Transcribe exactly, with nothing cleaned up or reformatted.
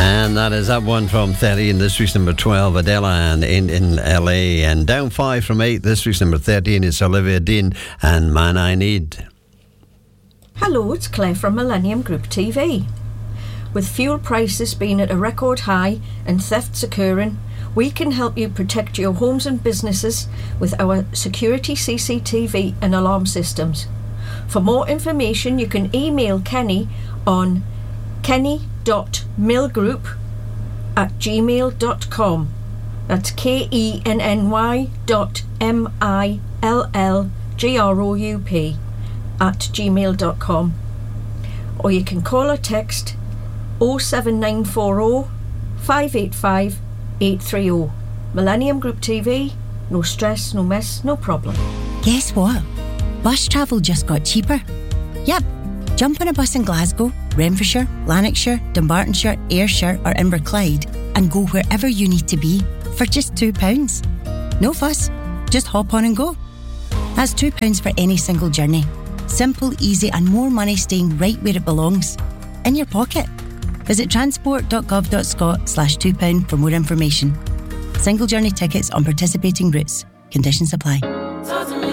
And that is up one from thirteen, this week's number twelve, Adela and in, in L A. And down five from eight, this week's number thirteen, is Olivia Dean and Man I Need. Hello, it's Claire from Millennium Group T V. With fuel prices being at a record high and thefts occurring, we can help you protect your homes and businesses with our security C C T V and alarm systems. For more information, you can email Kenny on kenny dot millgroup at gmail dot com. That's K E N N Y dot M I L L G R O U P at gmail dot com. Or you can call or text oh seven nine four oh, five eight five, eight three oh. Millennium Group T V, no stress, no mess, no problem. Guess what? Bus travel just got cheaper. Yep, jump on a bus in Glasgow, Renfrewshire, Lanarkshire, Dumbartonshire, Ayrshire or Inverclyde and go wherever you need to be for just two pounds. No fuss, just hop on and go. That's two pounds for any single journey. Simple, easy and more money staying right where it belongs. In your pocket. Visit transport.gov.scot slash two pound for more information. Single journey tickets on participating routes. Conditions apply.